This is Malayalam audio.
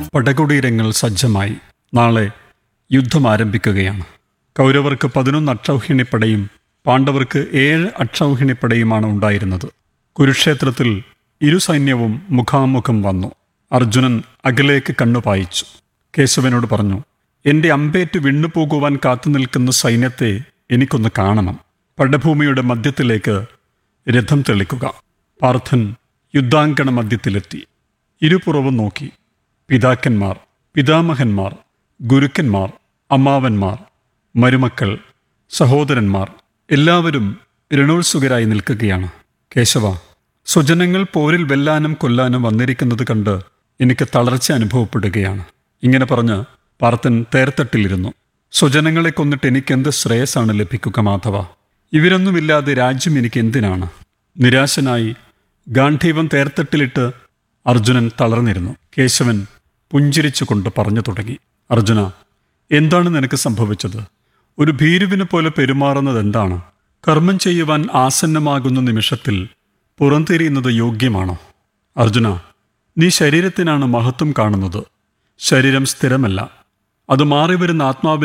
പടകുടീരങ്ങൾ സജ്ജമായി. നാളെ യുദ്ധം ആരംഭിക്കുകയാണ്. കൗരവർക്ക് 11 അക്ഷൗഹിണിപ്പടയും പാണ്ഡവർക്ക് 7 അക്ഷൗഹിണിപ്പടയുമാണ് ഉണ്ടായിരുന്നത്. കുരുക്ഷേത്രത്തിൽ ഇരു സൈന്യവും മുഖാമുഖം വന്നു. അർജുനൻ അകലേക്ക് കണ്ണുപായിച്ചു. കേശവനോട് പറഞ്ഞു, എൻ്റെ അമ്പേറ്റ് വിണ്ണുപോകുവാൻ കാത്തുനിൽക്കുന്ന സൈന്യത്തെ എനിക്കൊന്ന് കാണണം. പടഭൂമിയുടെ മധ്യത്തിലേക്ക് രഥം തെളിക്കുക. പാർത്ഥൻ യുദ്ധാങ്കണ മധ്യത്തിലെത്തി. ഇരുപുറവും നോക്കി. പിതാക്കന്മാർ, പിതാമഹന്മാർ, ഗുരുക്കന്മാർ, അമ്മാവന്മാർ, മരുമക്കൾ, സഹോദരന്മാർ എല്ലാവരും രണോത്സുകരായി നിൽക്കുകയാണ്. കേശവ, സ്വജനങ്ങൾ പോരിൽ വെല്ലാനും കൊല്ലാനും വന്നിരിക്കുന്നത് കണ്ട് എനിക്ക് തളർച്ച അനുഭവപ്പെടുകയാണ്. ഇങ്ങനെ പറഞ്ഞ് പാർത്ഥൻ തേർത്തട്ടിലിരുന്നു. സ്വജനങ്ങളെ കൊന്നിട്ട് എനിക്കെന്ത് ശ്രേയസ്സാണ് ലഭിക്കുക മാധവ? ഇവരൊന്നുമില്ലാതെ രാജ്യം എനിക്ക് എന്തിനാണ്? നിരാശനായി ഗാന്ധീവം തേർത്തട്ടിലിട്ട് അർജുനൻ തളർന്നിരുന്നു. കേശവൻ പുഞ്ചിരിച്ചുകൊണ്ട് പറഞ്ഞു തുടങ്ങി. അർജുന, എന്താണ് നിനക്ക് സംഭവിച്ചത്? ഒരു ഭീരുവിനെ പോലെ പെരുമാറുന്നത് എന്താണ്? കർമ്മം ചെയ്യുവാൻ ആസന്നമാകുന്ന നിമിഷത്തിൽ പുറംതിരിയുന്നത് യോഗ്യമാണോ? അർജുന, നീ ശരീരത്തിനാണ് മഹത്വം കാണുന്നത്. ശരീരം സ്ഥിരമല്ല. അത് മാറിവരുന്ന ആത്മാവിന്